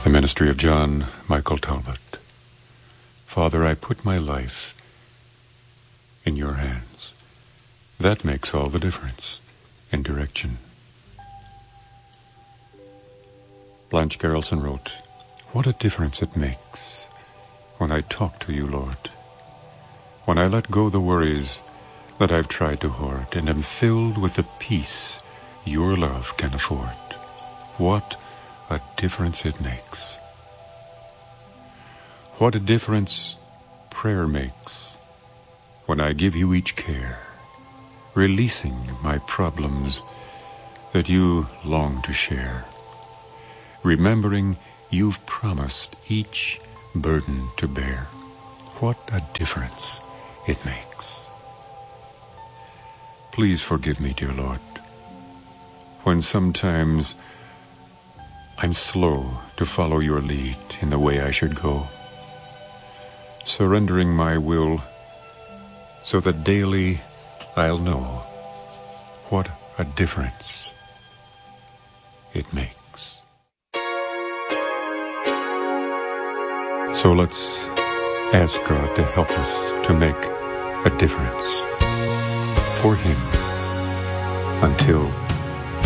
The Ministry of John Michael Talbot. Father, I put my life in your hands. That makes all the difference in direction. Blanche Geraldson wrote, "What a difference it makes when I talk to you, Lord. When I let go the worries that I've tried to hoard and am filled with the peace your love can afford. What a difference it makes. What a difference prayer makes when I give you each care, releasing my problems that you long to share, remembering you've promised each burden to bear. What a difference it makes. Please forgive me, dear Lord, when sometimes I'm slow to follow your lead in the way I should go, surrendering my will so that daily I'll know what a difference it makes." So let's ask God to help us to make a difference for Him until